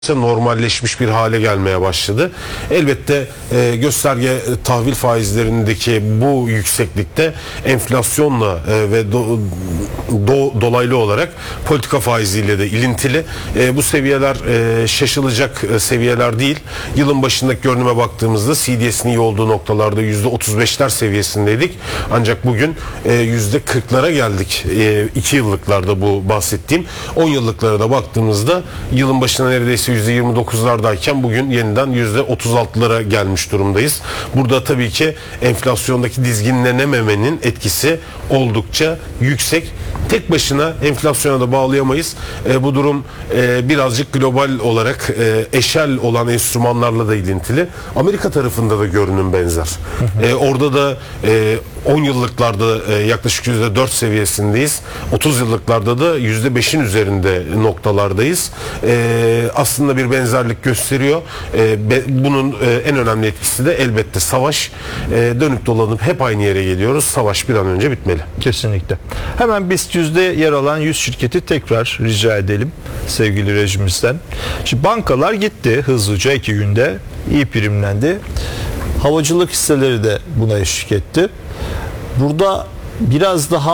normalleşmiş bir hale gelmeye başladı. Elbette gösterge tahvil faizlerindeki bu yükseklikte enflasyonla ve dolaylı olarak politika faiziyle de ilintili. Bu seviyeler şaşılacak seviyeler değil. Yılın başındaki görünüme baktığımızda CDS'in iyi olduğu noktalarda %35'ler seviyesindeydik. Ancak bugün %40'lara geldik. 2 yıllıklarda bu bahsettiğim. 10 yıllıklara da baktığımızda yılın başına neredeyse %29'lardayken bugün yeniden %36'lara gelmiş durumdayız. Burada tabii ki enflasyondaki dizginlenememenin etkisi oldukça yüksek. Tek başına enflasyona da bağlayamayız. Bu durum birazcık global olarak eşel olan enstrümanlarla da ilintili. Amerika tarafında da görünüm benzer. Orada da 10 yıllıklarda yaklaşık %4 seviyesindeyiz. 30 yıllıklarda da %5'in üzerinde noktalardayız. Aslında bir benzerlik gösteriyor. Bunun en önemli etkisi de elbette savaş. Dönüp dolanıp hep aynı yere geliyoruz. Savaş bir an önce bitmeli. Kesinlikle. Hemen BIST 100'de yer alan 100 şirketi tekrar rica edelim sevgili rejimizden. Şimdi bankalar gitti hızlıca 2 günde. İyi primlendi. Havacılık hisseleri de buna eşlik etti. Burada biraz daha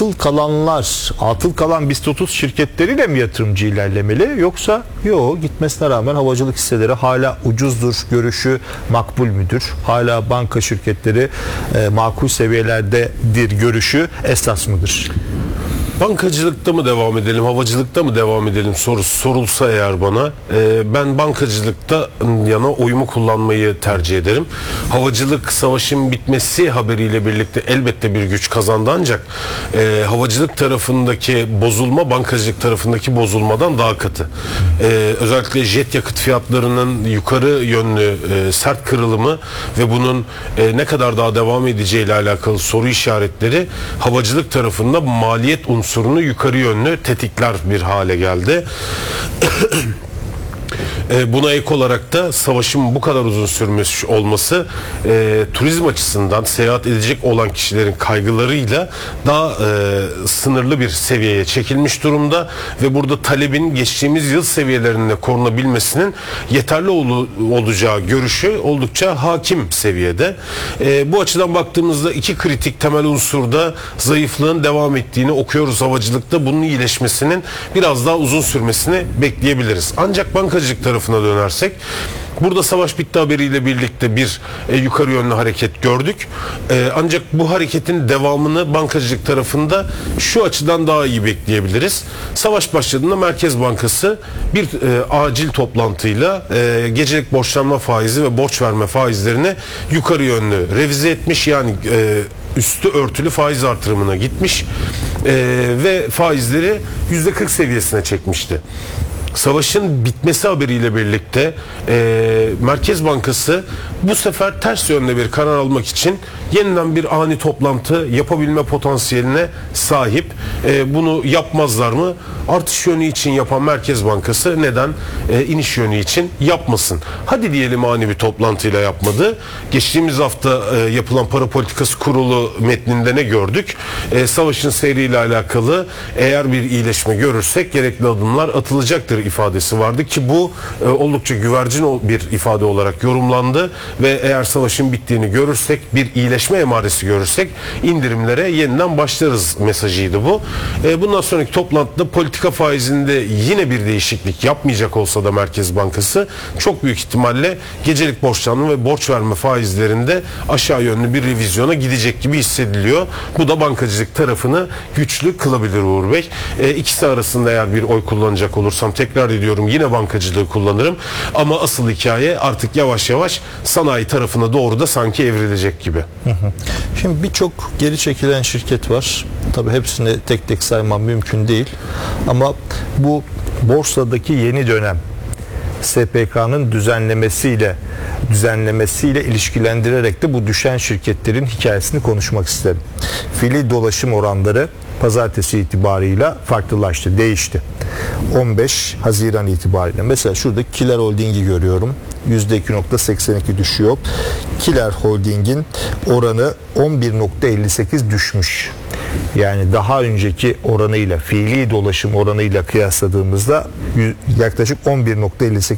atıl kalan BIST 30 şirketleriyle mi yatırımcı ilerlemeli, yoksa gitmesine rağmen havacılık hisseleri hala ucuzdur görüşü makbul müdür? Hala banka şirketleri makul seviyelerdedir görüşü esas mıdır? Bankacılıkta mı devam edelim, havacılıkta mı devam edelim sorusu sorulsa eğer bana, ben bankacılıkta yana oyumu kullanmayı tercih ederim. Havacılık savaşın bitmesi haberiyle birlikte elbette bir güç kazandı, ancak havacılık tarafındaki bozulma bankacılık tarafındaki bozulmadan daha katı. Özellikle jet yakıt fiyatlarının yukarı yönlü sert kırılımı ve bunun ne kadar daha devam edeceğiyle alakalı soru işaretleri havacılık tarafında maliyet unsurunu yukarı yönlü tetikler bir hale geldi. Buna ek olarak da savaşın bu kadar uzun sürmüş olması turizm açısından seyahat edecek olan kişilerin kaygılarıyla daha sınırlı bir seviyeye çekilmiş durumda ve burada talebin geçtiğimiz yıl seviyelerinde korunabilmesinin yeterli olacağı görüşü oldukça hakim seviyede. Bu açıdan baktığımızda iki kritik temel unsurda zayıflığın devam ettiğini okuyoruz havacılıkta. Bunun iyileşmesinin biraz daha uzun sürmesini bekleyebiliriz. Ancak bankacılık tarafına dönersek, burada savaş bitti haberiyle birlikte bir yukarı yönlü hareket gördük. Ancak bu hareketin devamını bankacılık tarafında şu açıdan daha iyi bekleyebiliriz. Savaş başladığında Merkez Bankası bir acil toplantıyla gecelik borçlanma faizi ve borç verme faizlerini yukarı yönlü revize etmiş. Yani üstü örtülü faiz artırımına gitmiş ve faizleri %40 seviyesine çekmişti. Savaşın bitmesi haberiyle birlikte Merkez Bankası bu sefer ters yönde bir karar almak için yeniden bir ani toplantı yapabilme potansiyeline sahip. Bunu yapmazlar mı? Artış yönü için yapan Merkez Bankası neden iniş yönü için yapmasın? Hadi diyelim ani bir toplantıyla yapmadı. Geçtiğimiz hafta yapılan para politikası kurulu metninde ne gördük? Savaşın seyriyle alakalı eğer bir iyileşme görürsek gerekli adımlar atılacaktır ifadesi vardı ki bu oldukça güvercin bir ifade olarak yorumlandı ve eğer savaşın bittiğini görürsek, bir iyileşme emaresi görürsek indirimlere yeniden başlarız mesajıydı bu. Bundan sonraki toplantıda politika faizinde yine bir değişiklik yapmayacak olsa da Merkez Bankası çok büyük ihtimalle gecelik borçlanma ve borç verme faizlerinde aşağı yönlü bir revizyona gidecek gibi hissediliyor. Bu da bankacılık tarafını güçlü kılabilir Uğur Bey. İkisi arasında eğer bir oy kullanacak olursam tekrar ediyorum yine bankacılığı kullanırım. Ama asıl hikaye artık yavaş yavaş sanayi tarafına doğru da sanki evrilecek gibi. Şimdi birçok geri çekilen şirket var. Tabii hepsini tek tek saymam mümkün değil. Ama bu borsadaki yeni dönem SPK'nın düzenlemesiyle ilişkilendirerek de bu düşen şirketlerin hikayesini konuşmak isterim. Fiili dolaşım oranları pazartesi itibarıyla farklılaştı, değişti. 15 Haziran itibariyle. Mesela şurada Kiler Holding'i görüyorum. %2.82 düşüyor. Kiler Holding'in oranı 11.58 düşmüş. Yani daha önceki oranıyla, fiili dolaşım oranıyla kıyasladığımızda yaklaşık 11.58